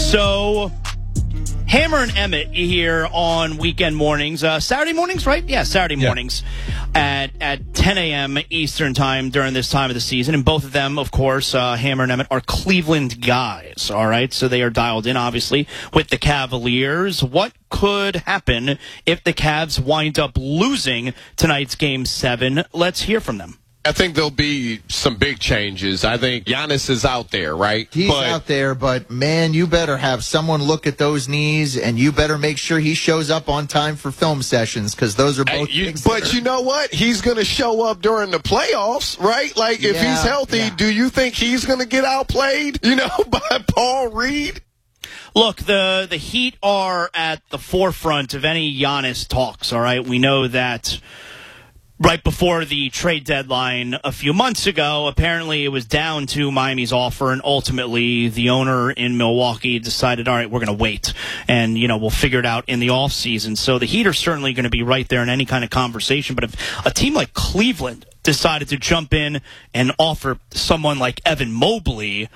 So, Hammer and Emmett here on weekend mornings. Saturday mornings, right? Yeah, Saturday mornings at 10 a.m. Eastern time during this time of the season. And both of them, of course, Hammer and Emmett, are Cleveland guys, all right? So they are dialed in, obviously, with the Cavaliers. What could happen if the Cavs wind up losing tonight's Game 7? Let's hear from them. I think there'll be some big changes. I think Giannis is out there, right? He's out there, but, man, you better have someone look at those knees, and you better make sure he shows up on time for film sessions, because those are both things. But you know what? He's going to show up during the playoffs, right? Like, if he's healthy, do you think he's going to get outplayed, by Paul Reed? Look, the Heat are at the forefront of any Giannis talks, all right? We know that right before the trade deadline a few months ago, apparently it was down to Miami's offer, and ultimately the owner in Milwaukee decided, all right, we're going to wait, and, we'll figure it out in the offseason. So the Heat are certainly going to be right there in any kind of conversation, but if a team like Cleveland decided to jump in and offer someone like Evan Mobley,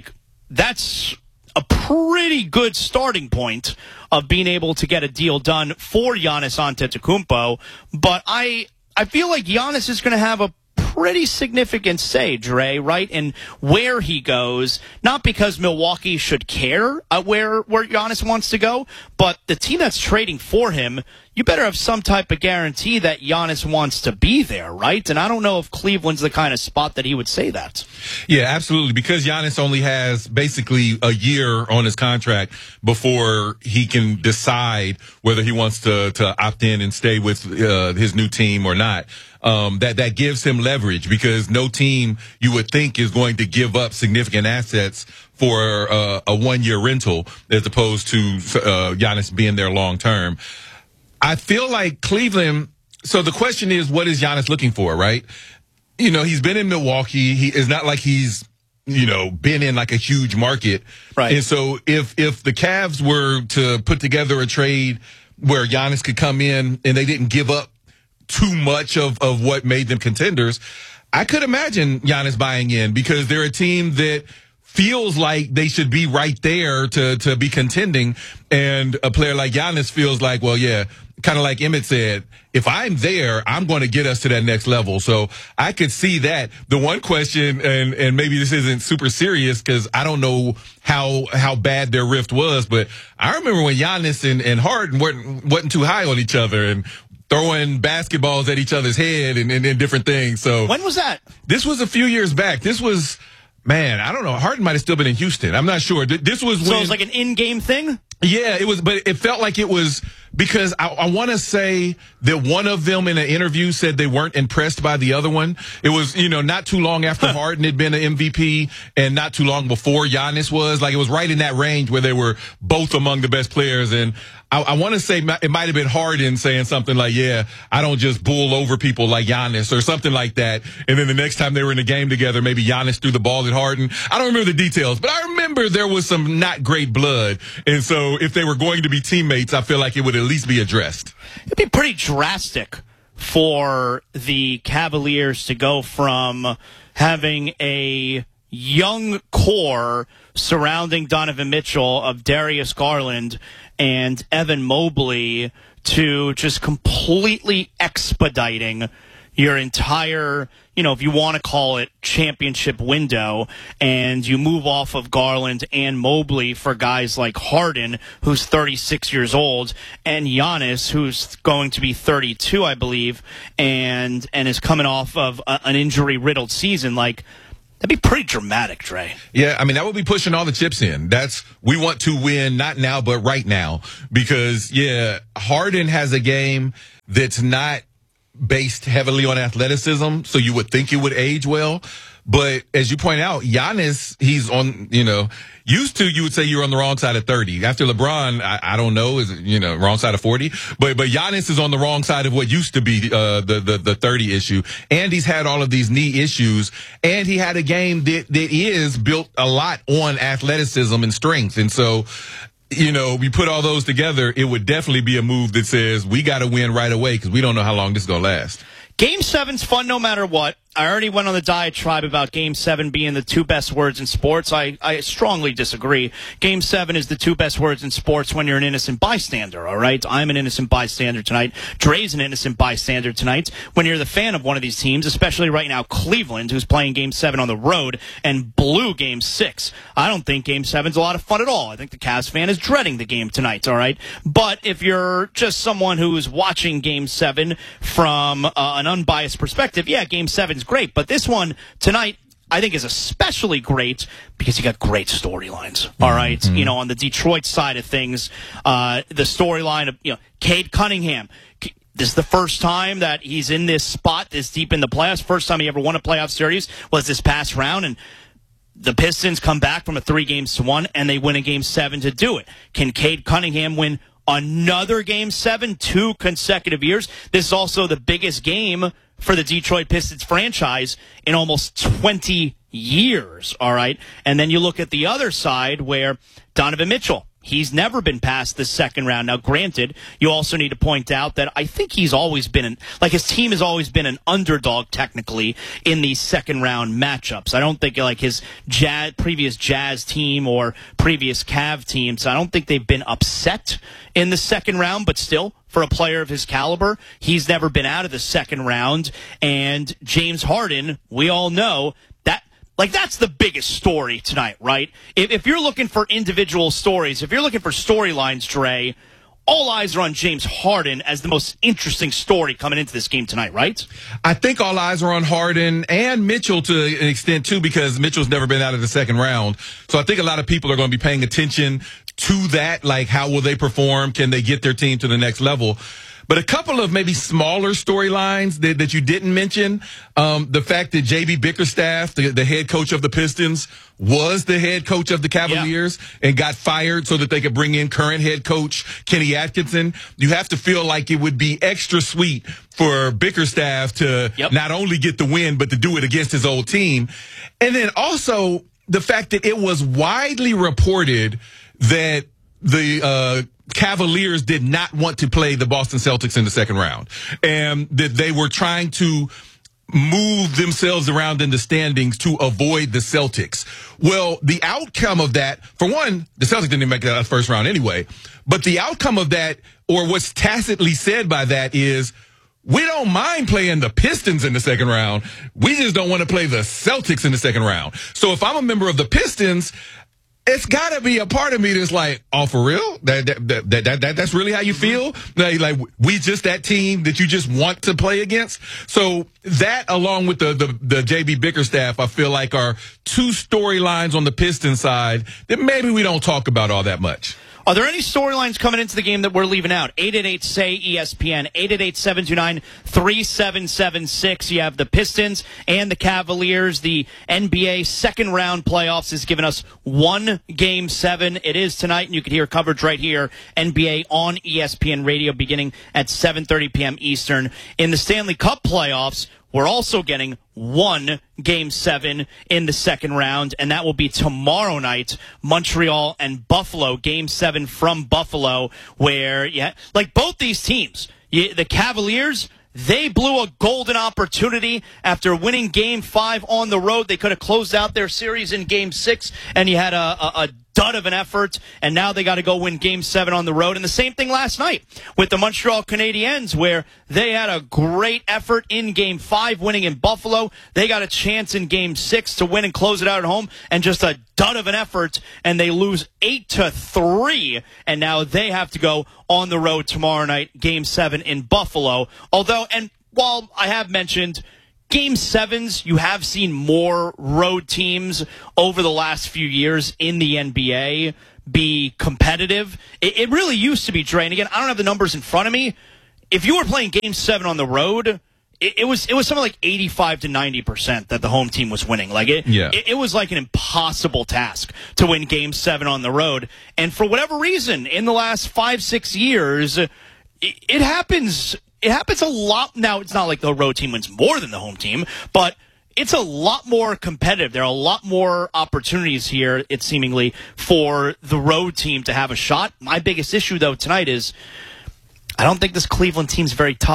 that's a pretty good starting point of being able to get a deal done for Giannis Antetokounmpo, but I feel like Giannis is going to have a pretty significant say, Dre, right, in where he goes, not because Milwaukee should care where Giannis wants to go, but the team that's trading for him, you better have some type of guarantee that Giannis wants to be there, right? And I don't know if Cleveland's the kind of spot that he would say that. Yeah, absolutely, because Giannis only has basically a year on his contract before he can decide whether he wants to opt in and stay with his new team or not. That gives him leverage, because no team you would think is going to give up significant assets for a 1-year rental as opposed to Giannis being there long term. I feel like Cleveland. So the question is, what is Giannis looking for, right? He's been in Milwaukee. He is not like he's been in like a huge market, right? And so if the Cavs were to put together a trade where Giannis could come in and they didn't give up too much of what made them contenders, I could imagine Giannis buying in, because they're a team that feels like they should be right there to be contending. And a player like Giannis feels like, well, yeah, kind of like Emmett said, if I'm there, I'm going to get us to that next level. So I could see that. The one question, and maybe this isn't super serious because I don't know how bad their rift was, but I remember when Giannis and Harden wasn't too high on each other and throwing basketballs at each other's head and different things. So when was that? This was a few years back. This was, man, I don't know. Harden might have still been in Houston. I'm not sure. This was so it was like an in-game thing? Yeah, it was, but it felt like it was because I want to say that one of them in an interview said they weren't impressed by the other one. It was, not too long after Harden had been an MVP and not too long before Giannis was. Like, it was right in that range where they were both among the best players. And I want to say it might have been Harden saying something like, yeah, I don't just bull over people like Giannis or something like that. And then the next time they were in a game together, maybe Giannis threw the ball at Harden. I don't remember the details, but I remember there was some not great blood. And so if they were going to be teammates, I feel like it would at least be addressed. It'd be pretty drastic for the Cavaliers to go from having a young core surrounding Donovan Mitchell of Darius Garland and Evan Mobley to just completely expediting your entire, if you want to call it championship window, and you move off of Garland and Mobley for guys like Harden, who's 36 years old, and Giannis, who's going to be 32, I believe, and is coming off of an injury-riddled season. That'd be pretty dramatic, Dre. Yeah, I mean, that would be pushing all the chips in. We want to win, not now, but right now. Because, yeah, Harden has a game that's not based heavily on athleticism, so you would think it would age well. But as you point out, Giannis, he's on, used to, you would say you're on the wrong side of 30. After LeBron, I don't know, is wrong side of 40. But Giannis is on the wrong side of what used to be the 30 issue. And he's had all of these knee issues. And he had a game that is built a lot on athleticism and strength. And so, we put all those together, it would definitely be a move that says we got to win right away because we don't know how long this is going to last. Game 7's fun no matter what. I already went on the diatribe about Game 7 being the two best words in sports. I strongly disagree. Game 7 is the two best words in sports when you're an innocent bystander, all right? I'm an innocent bystander tonight. Dre's an innocent bystander tonight. When you're the fan of one of these teams, especially right now Cleveland, who's playing Game 7 on the road and blew Game 6. I don't think Game 7's a lot of fun at all. I think the Cavs fan is dreading the game tonight, all right? But if you're just someone who's watching Game 7 from an unbiased perspective, yeah, Game 7's great, but this one tonight I think is especially great because you got great storylines. All right, on the Detroit side of things, the storyline of Cade Cunningham. This is the first time that he's in this spot this deep in the playoffs. First time he ever won a playoff series was this past round, and the Pistons come back from a 3-1, and they win a Game 7 to do it. Can Cade Cunningham win another Game 7, 2 consecutive years? This is also the biggest game for the Detroit Pistons franchise in almost 20 years, all right? And then you look at the other side where Donovan Mitchell, he's never been past the second round. Now, granted, you also need to point out that I think he's always been his team has always been an underdog technically in these second round matchups. I don't think like his previous Jazz team or previous Cav teams, I don't think they've been upset in the second round, but still, for a player of his caliber, he's never been out of the second round. And James Harden, we all know that, that's the biggest story tonight, right? If you're looking for individual stories, if you're looking for storylines, Dre, all eyes are on James Harden as the most interesting story coming into this game tonight, right? I think all eyes are on Harden and Mitchell to an extent, too, because Mitchell's never been out of the second round. So I think a lot of people are going to be paying attention to that, like how will they perform? Can they get their team to the next level? But a couple of maybe smaller storylines that you didn't mention, the fact that J.B. Bickerstaff, the head coach of the Pistons, was the head coach of the Cavaliers and got fired so that they could bring in current head coach Kenny Atkinson. You have to feel like it would be extra sweet for Bickerstaff to not only get the win, but to do it against his old team. And then also the fact that it was widely reported that the Cavaliers did not want to play the Boston Celtics in the second round, and that they were trying to move themselves around in the standings to avoid the Celtics. Well, the outcome of that, for one, the Celtics didn't make that first round anyway, but the outcome of that, or what's tacitly said by that, is we don't mind playing the Pistons in the second round. We just don't want to play the Celtics in the second round. So if I'm a member of the Pistons, it's got to be a part of me that's like, oh, for real? That's really how you feel? Like we just that team that you just want to play against? So that, along with the J.B. Bickerstaff, I feel like are two storylines on the Pistons side that maybe we don't talk about all that much. Are there any storylines coming into the game that we're leaving out? 888-SAY-ESPN, 888-729-3776. You have the Pistons and the Cavaliers. The NBA second-round playoffs has given us one Game 7. It is tonight, and you can hear coverage right here, NBA on ESPN Radio, beginning at 7:30 p.m. Eastern. In the Stanley Cup playoffs, we're also getting one Game 7 in the second round, and that will be tomorrow night, Montreal and Buffalo, Game 7 from Buffalo, where, both these teams, the Cavaliers, they blew a golden opportunity after winning Game 5 on the road. They could have closed out their series in Game 6, and you had a dud of an effort, and now they got to go win Game 7 on the road. And the same thing last night with the Montreal Canadiens, where they had a great effort in Game 5, winning in Buffalo. They got a chance in Game 6 to win and close it out at home, and just a dud of an effort, and they lose 8-3, and now they have to go on the road tomorrow night, Game 7 in Buffalo. Although, and while I have mentioned Game 7s, you have seen more road teams over the last few years in the NBA be competitive. It really used to be, Dre, and again, I don't have the numbers in front of me. If you were playing Game 7 on the road, it was something like 85 to 90% that the home team was winning. It was like an impossible task to win Game 7 on the road. And for whatever reason, in the last 5-6 years, it happens. It happens a lot. Now, it's not like the road team wins more than the home team, but it's a lot more competitive. There are a lot more opportunities here, it's seemingly, for the road team to have a shot. My biggest issue, though, tonight is I don't think this Cleveland team's very tough.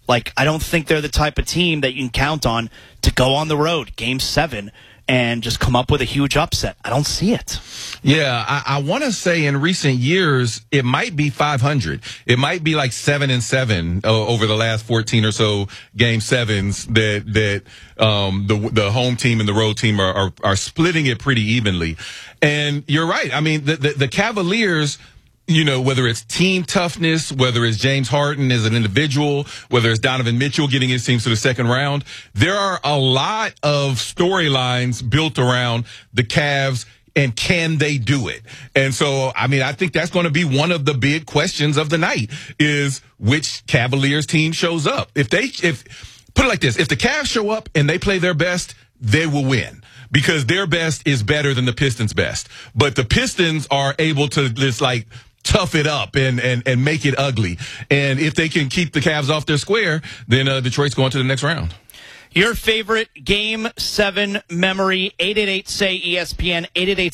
Like, I don't think they're the type of team that you can count on to go on the road, Game 7, and just come up with a huge upset. I don't see it. Yeah, I want to say in recent years, it might be 500. It might be like 7-7 over the last 14 or so Game 7s that the home team and the road team are splitting it pretty evenly. And you're right. I mean, the Cavaliers, you know, whether it's team toughness, whether it's James Harden as an individual, whether it's Donovan Mitchell getting his teams to the second round, there are a lot of storylines built around the Cavs and can they do it? And so, I mean, I think that's going to be one of the big questions of the night is which Cavaliers team shows up. If put it like this, if the Cavs show up and they play their best, they will win. Because their best is better than the Pistons' best. But the Pistons are able to just like tough it up and make it ugly. And if they can keep the Cavs off their square, then Detroit's going to the next round. Your favorite Game 7 memory, 888-SAY-ESPN,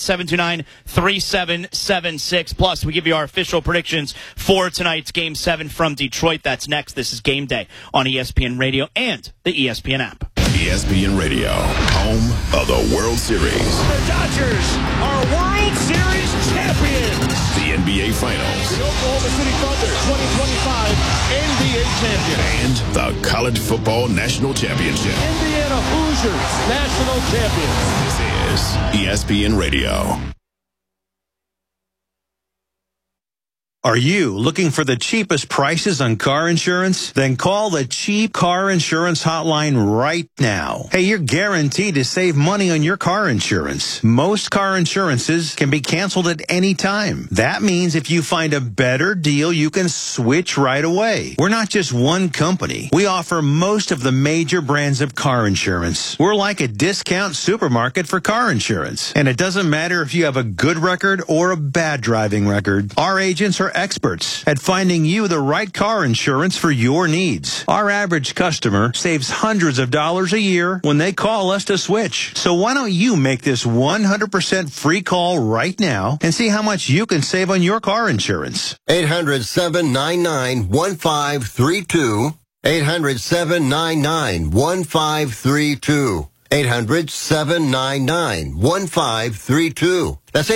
888-729-3776. Plus, we give you our official predictions for tonight's Game 7 from Detroit. That's next. This is Game Day on ESPN Radio and the ESPN app. ESPN Radio, home of the World Series. The Dodgers are World Series champions. The NBA Finals. The Oklahoma City Thunder 2025 NBA champion. And the College Football National Championship. Indiana Hoosiers national champions. This is ESPN Radio. Are you looking for the cheapest prices on car insurance? Then call the Cheap Car Insurance Hotline right now. Hey, you're guaranteed to save money on your car insurance. Most car insurances can be canceled at any time. That means if you find a better deal, you can switch right away. We're not just one company. We offer most of the major brands of car insurance. We're like a discount supermarket for car insurance. And it doesn't matter if you have a good record or a bad driving record. Our agents are experts at finding you the right car insurance for your needs. Our average customer saves hundreds of dollars a year when they call us to switch. So why don't you make this 100% free call right now and see how much you can save on your car insurance? 800-799-1532. 800-799-1532. 800-799-1532. That's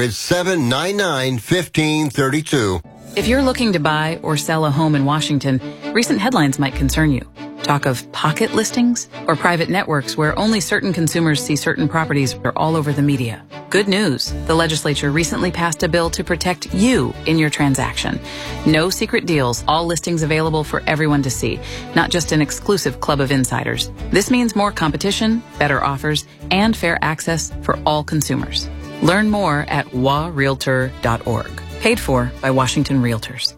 800-799-1532. If you're looking to buy or sell a home in Washington, recent headlines might concern you. Talk of pocket listings or private networks where only certain consumers see certain properties are all over the media. Good news. The legislature recently passed a bill to protect you in your transaction. No secret deals, all listings available for everyone to see, not just an exclusive club of insiders. This means more competition, better offers, and fair access for all consumers. Learn more at warealtor.org. Paid for by Washington Realtors.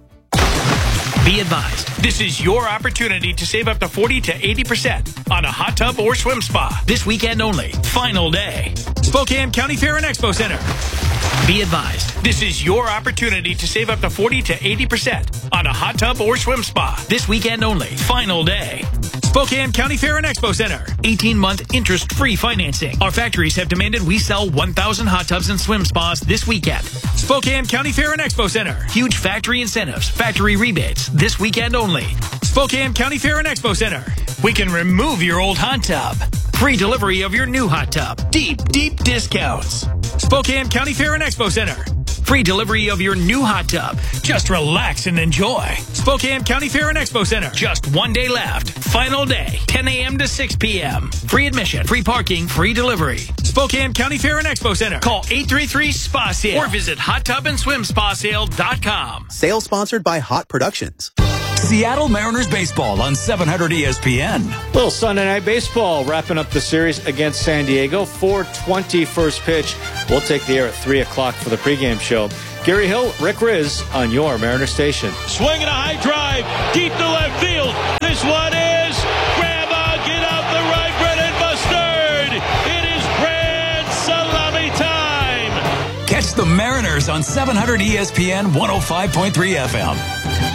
Be advised, this is your opportunity to save up to 40 to 80% on a hot tub or swim spa. This weekend only, final day. Spokane County Fair and Expo Center. Be advised, this is your opportunity to save up to 40 to 80% on a hot tub or swim spa. This weekend only, final day. Spokane County Fair and Expo Center. 18-month interest-free financing. Our factories have demanded we sell 1,000 hot tubs and swim spas this weekend. Spokane County Fair and Expo Center. Huge factory incentives, factory rebates, this weekend only. Spokane County Fair and Expo Center. We can remove your old hot tub. Free delivery of your new hot tub. Deep, deep discounts. Spokane County Fair and Expo Center. Free delivery of your new hot tub. Just relax and enjoy. Spokane County Fair and Expo Center. Just one day left. Final day, 10 a.m. to 6 p.m. Free admission, free parking, free delivery. Spokane County Fair and Expo Center. Call 833-SPA-SALE or visit hottubandSwimSpaSale.com. Sale sponsored by Hot Productions. Seattle Mariners baseball on 700 ESPN. Little Sunday night baseball wrapping up the series against San Diego. 4:20 first pitch. We'll take the air at 3 o'clock for the pregame show. Gary Hill, Rick Riz on your Mariner station. Swinging a high drive deep to left field. This one is Grandma, get out the right, bread and mustard. It is grand salami time. Catch the Mariners on 700 ESPN 105.3 FM.